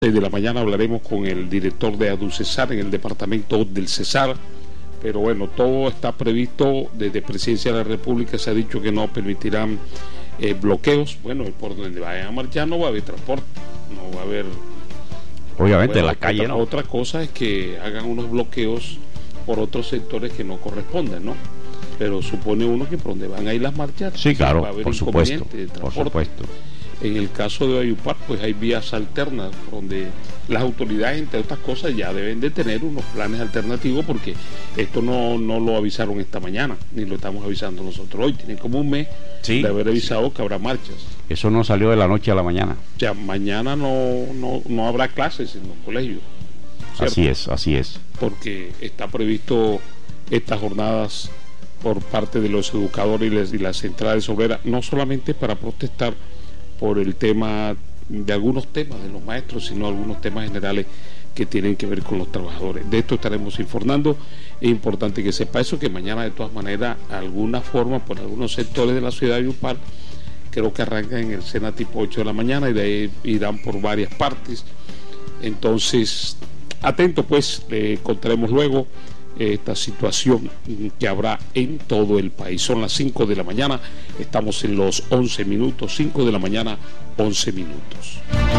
De la mañana hablaremos con el director de ADUCESAR en el departamento del Cesar, pero bueno, todo está previsto desde Presidencia de la República. Se ha dicho que no permitirán bloqueos. Bueno, por donde vayan a marchar no va a haber transporte, no va a haber, obviamente, en la calle no. Otra cosa es que hagan unos bloqueos por otros sectores que no corresponden, ¿no? Pero supone uno que por donde van a ir las marchas, sí, claro, va a haber por supuesto, por supuesto. En el caso de Valledupar, pues hay vías alternas donde las autoridades, entre otras cosas, ya deben de tener unos planes alternativos, porque esto no lo avisaron esta mañana, ni lo estamos avisando nosotros hoy. Tienen como un mes de haber avisado que habrá marchas. Eso no salió de la noche a la mañana. O sea, mañana no habrá clases en los colegios, ¿cierto? Así es. Porque está previsto estas jornadas por parte de los educadores y las centrales obreras, no solamente para protestar por el tema de algunos temas de los maestros, sino algunos temas generales que tienen que ver con los trabajadores. De esto estaremos informando. Es importante que sepa eso, que mañana de todas maneras, alguna forma, por algunos sectores de la ciudad de Valledupar, creo que arrancan en el SENA tipo 8 de la mañana y de ahí irán por varias partes. Entonces, atento pues, contaremos luego esta situación que habrá en todo el país. Son las 5 de la mañana, estamos en los 11 minutos, 5 de la mañana, 11 minutos.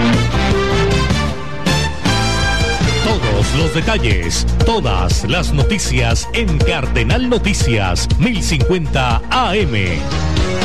Todos los detalles, todas las noticias en Cardenal Noticias 1050 AM.